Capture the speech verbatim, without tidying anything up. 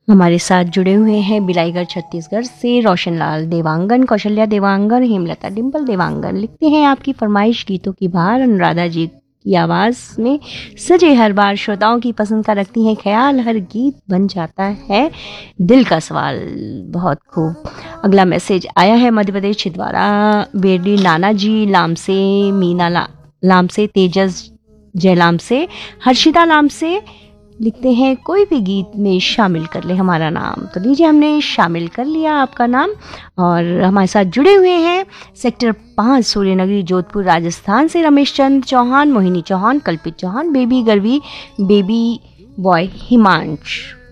हमारे साथ जुड़े हुए हैं बिलाईगढ़ छत्तीसगढ़ से रोशनलाल देवांगन, कौशल्या देवांगन, हेमलता डिम्पल देवांगन। लिखते हैं आपकी फरमाइश गीतों की बहार अनुराधा जी की आवाज़ में सजे हर बार श्रोताओं की पसंद का रखती हैं ख्याल, हर गीत बन जाता है दिल का सवाल। बहुत खूब। अगला मैसेज आया है मध्य प्रदेश छिंदवाड़ा बेरडी नाना जी लाम से, मीना ला, लाम से, तेजस जयलाम से, हर्षिता लाम से। लिखते हैं कोई भी गीत में शामिल कर ले हमारा नाम। तो लीजिए हमने शामिल कर लिया आपका नाम। और हमारे साथ जुड़े हुए हैं सेक्टर पाँच सूर्यनगरी जोधपुर राजस्थान से रमेश चंद्र चौहान, मोहिनी चौहान, कल्पित Chauhan, baby गर्वी, baby boy Himansh.